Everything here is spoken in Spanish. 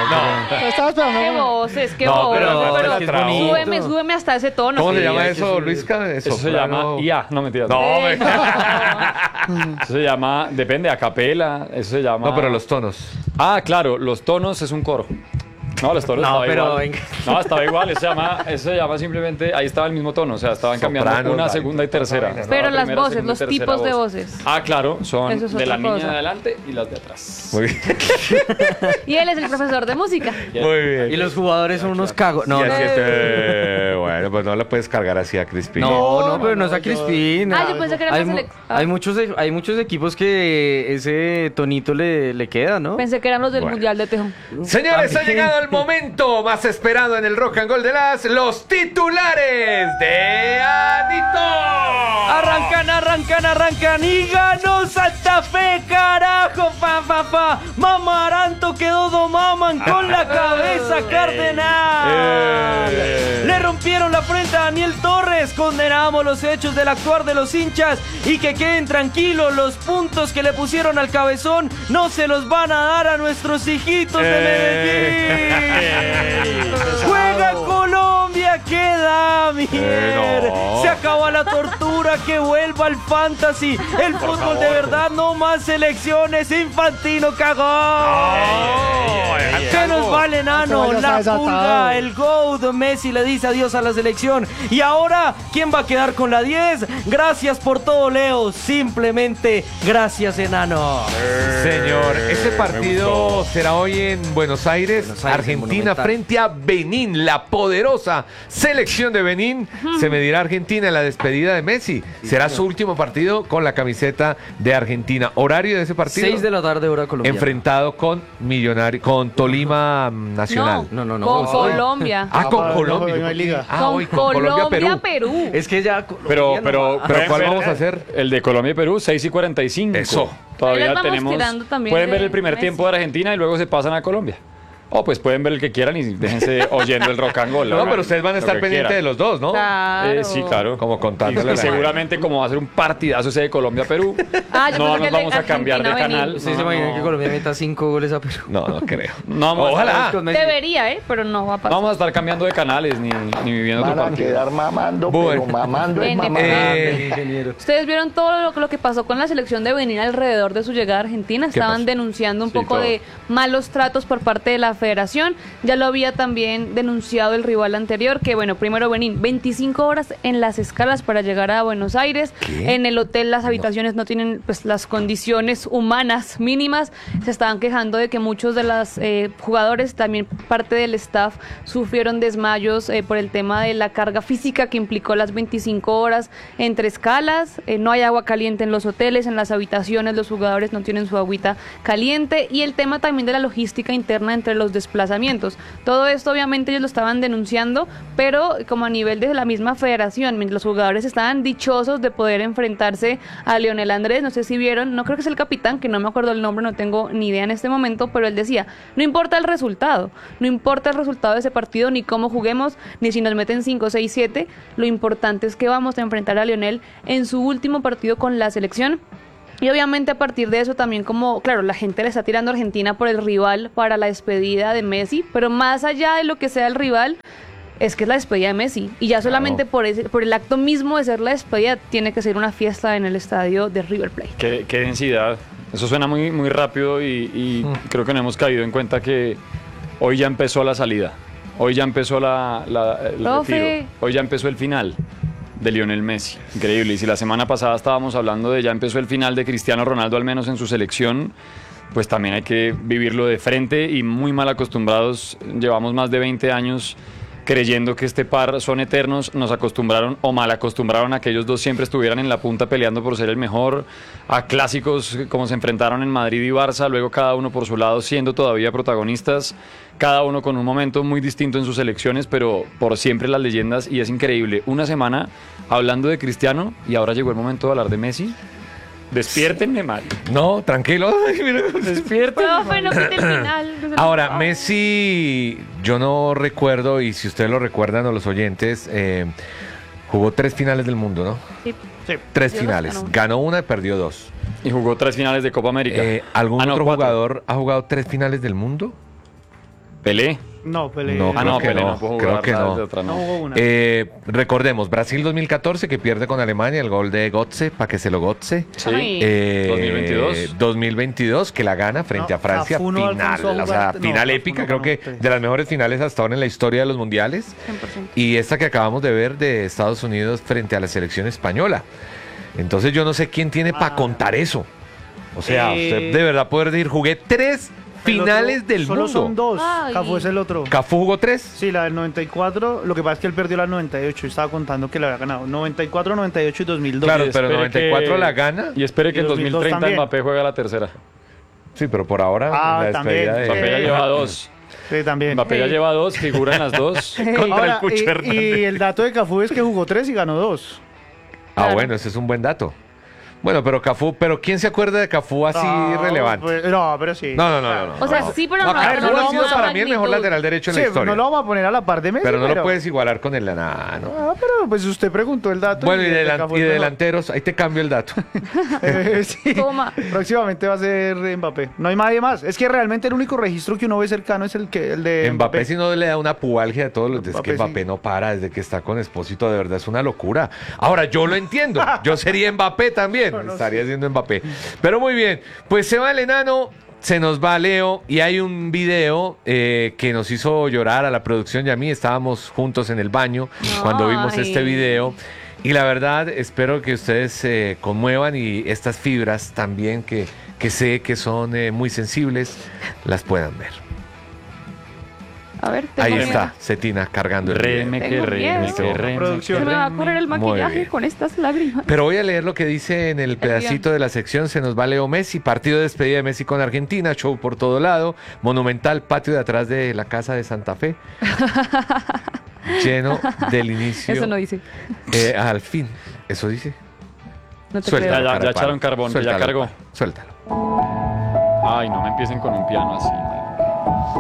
Estaba esperando. Qué voces, qué No, voces. pero es que es bonito. Súbeme hasta ese tono. ¿Cómo se Sí. llama eso, Luisca? Eso se llama IA, no mentiras. No, hombre. Eso se llama, depende, a capela, eso se llama... No, pero los tonos. Ah, claro, los tonos es un coro. No, los tonos No, estaba pero igual. venga. No, estaba igual, eso se llama simplemente, ahí estaba el mismo tono, o sea, estaban cambiando Soprano, una, barítono, segunda y tercera. vaina, ¿no? Pero Estaba las primera, voces, segunda y los tercera tipos de voz. voces. Ah, claro, son Eso es de la otra niña cosa. de adelante y las de atrás. Muy bien. Y él es el profesor de música. Muy bien. Y los jugadores son unos cagos. No, Y no. así bueno, pues no le puedes cargar así a Crispin. No, pero no es a Crispín. Ah, yo pensé que era hay, la mu- selección. hay muchos equipos que ese tonito le queda, ¿no? Pensé que eran los del Bueno. Mundial de Tejón. Señores, ha También. llegado el momento más esperado en el Rock and Roll de los titulares de Anito. Arrancan y ganó Santa Fe, carajo, fa. Mamaranto quedó domaman con la cabeza cardenal. Le rompieron la frente a Daniel Torres. Condenamos los hechos del actuar de los hinchas y que queden tranquilos, los puntos que le pusieron al cabezón no se los van a dar a nuestros hijitos de Medellín. Juega Colombia, queda mier. No. Se acaba la tortura, que vuelva al fantasy. El fútbol de verdad, no más selecciones. Infantino cagó. ¿Qué nos vale, No nano? te vayas La desatado. pulga, el GOAT, Messi le dice adiós a la selección. Y ahora, ¿quién va a quedar con la 10? Gracias por todo, Leo. Simplemente gracias, enano. Señor, este partido será hoy en Buenos Aires, Argentina Monumental. frente a Benín, la poderosa selección de Benín. Se medirá Argentina en la despedida de Messi. Será su último partido con la camiseta de Argentina. Horario de ese partido. 6 de la tarde, hora colombiana. Enfrentado con Millonario, con Tolima Nacional. No. Con Hoy. Colombia. Ah, con pero Colombia. hoy no hay liga. Ah, hoy con con Colombia, Perú. Perú. Es que ya. Pero Pero ¿cuál vamos a hacer? El de Colombia y Perú, 6:45. Eso. Ahí Todavía les vamos tenemos. tirando también Pueden ver de el primer Messi. tiempo de Argentina y luego se pasan a Colombia. O pues pueden ver el que quieran y déjense oyendo el rock and roll. No, pero ustedes van a estar pendientes de los dos, ¿no? Claro. Sí, claro. Como contándole Y la- seguramente como va a ser un partidazo ese de Colombia-Perú, Ah, yo no pensé nos que el de vamos a cambiar de Argentina-Benín. canal. ¿Ustedes No, se imaginan no. que Colombia meta 5 goles a Perú? No, no creo. No, vamos a Ojalá. Con Messi. Debería, pero no va a pasar. Vamos a estar cambiando de canales ni viviendo otro Van a partido. quedar mamando, Bueno. pero mamando es Vende, mamando. Ingeniero. Ustedes vieron todo lo que pasó con la selección de Benín alrededor de su llegada a Argentina. ¿Qué Estaban pasó? denunciando un Sí, poco todo. de malos tratos por parte de la federación. Ya lo había también denunciado el rival anterior, que bueno, primero Benín, 25 horas en las escalas para llegar a Buenos Aires. ¿Qué? En el hotel las habitaciones no tienen pues las condiciones humanas mínimas. Se estaban quejando de que muchos de los jugadores, también parte del staff, sufrieron desmayos por el tema de la carga física que implicó las 25 horas entre escalas. No hay agua caliente en los hoteles, en las habitaciones los jugadores no tienen su agüita caliente, y el tema también de la logística interna entre los desplazamientos. Todo esto obviamente ellos lo estaban denunciando, pero como a nivel de la misma federación, los jugadores estaban dichosos de poder enfrentarse a Lionel Andrés. No sé si vieron, no creo que es el capitán, que no me acuerdo el nombre, no tengo ni idea en este momento, pero él decía, no importa el resultado de ese partido, ni cómo juguemos, ni si nos meten 5, 6, 7, lo importante es que vamos a enfrentar a Lionel en su último partido con la selección. Y obviamente a partir de eso también, como, claro, la gente le está tirando a Argentina por el rival para la despedida de Messi, pero más allá de lo que sea el rival, es que es la despedida de Messi. Y ya solamente por el acto mismo de ser la despedida, tiene que ser una fiesta en el estadio de River Plate. Qué densidad. Eso suena muy, muy rápido y creo que no hemos caído en cuenta que hoy ya empezó la salida. Hoy ya empezó el Profe. retiro. Hoy ya empezó el final de Lionel Messi. Increíble. Y si la semana pasada estábamos hablando de ya empezó el final de Cristiano Ronaldo, al menos en su selección, pues también hay que vivirlo de frente y muy mal acostumbrados. Llevamos más de 20 años creyendo que este par son eternos. Nos acostumbraron o mal acostumbraron a que ellos dos siempre estuvieran en la punta peleando por ser el mejor, a clásicos como se enfrentaron en Madrid y Barça, luego cada uno por su lado siendo todavía protagonistas, cada uno con un momento muy distinto en sus selecciones, pero por siempre las leyendas. Y es increíble, una semana hablando de Cristiano y ahora llegó el momento de hablar de Messi. Despiértenme, Mario. No, tranquilo. Ay, mira. Despiértenme. Profe, no quite el final. Ahora, Messi, yo no recuerdo, y si ustedes lo recuerdan o los oyentes, jugó 3 finales del mundo, ¿no? Sí. 3 Yo finales. los ganó. Ganó una y perdió 2. Y jugó 3 finales de Copa América. ¿Algún Ah, no, otro 4. jugador ha jugado 3 finales del mundo? Pelé. No, Pelé. No, creo que Pelé no, pudo creo jugar que la no. de otra, No jugó una. Recordemos, Brasil 2014 que pierde con Alemania, el gol de Götze, para que se lo Götze. Sí. Ay. 2022. 2022 que la gana frente No, a Francia, Cafú no alcanzó a final, o jugar, sea, no, final Cafú épica, no creo ganó, que sí. de las mejores finales hasta ahora en la historia de los mundiales. 100%. Y esta que acabamos de ver de Estados Unidos frente a la selección española. Entonces yo no sé quién tiene para contar eso. O sea, usted de verdad poder decir, jugué 3 finales otro, del solo mundo. son 2. Ay. Cafú es el otro. ¿Cafú jugó 3? Sí, la del 94. Lo que pasa es que él perdió la 98. Y estaba contando que la había ganado. 94, 98 y 2002. Claro, Y pero espere 94 la gana. Y espere que Y en 2002 2030 también. Mbappé juega la tercera. Sí, pero por ahora Ah, la despedida también. Mbappé ya Sí. lleva 2. Sí, también. Mbappé ya Hey. lleva 2, figura en las 2. contra Ahora, el Cucho Hernández. y el dato de Cafú es que jugó 3 y ganó 2. Ah, Claro. bueno, ese es un buen dato. Bueno, pero Cafú, pero ¿quién se acuerda de Cafú así relevante? No, pero sí. No. O sea, sí, pero no, Cafú no, no ha sido vamos a para mí el mejor magnitud. lateral derecho en Sí, la historia. no lo vamos a poner a la par de Messi. pero no lo puedes igualar con el Lana, ¿no? Ah, pero pues usted preguntó el dato. Bueno, y el de, de Cafú es de mejor. delanteros, ahí te cambio el dato. Sí. Toma. Próximamente va a ser Mbappé. No hay nadie más. Es que realmente el único registro que uno ve cercano es el de Mbappé si no le da una pubalgia a todos los... Es que Mbappé, Mbappé sí. no para desde que está con Espósito, de verdad es una locura. Ahora, yo lo entiendo. Yo sería Mbappé también. Estaría siendo Mbappé. Pero muy bien. Pues se va el enano, se nos va Leo y hay un video que nos hizo llorar a la producción y a mí. Estábamos juntos en el baño cuando vimos Ay. este video. Y la verdad, espero que ustedes se conmuevan y estas fibras también que sé que son muy sensibles, las puedan ver. A ver, tengo Ahí miedo. está, Cetina cargando el Reme video. que Tengo reme, miedo. que reme. Producción. Se me va a correr el Muy maquillaje bien. con estas lágrimas. Pero voy a leer lo que dice en el pedacito de la sección. Se nos va Leo Messi, partido de despedida de Messi con Argentina, show por todo lado, monumental patio de atrás de la casa de Santa Fe, lleno del inicio. Eso no dice. Al fin, eso dice. No te Suéltalo, creo. Ya Carapalo. echaron carbón, que ya Suéltalo, cargó. Suéltalo. Ay, no me empiecen con un piano así.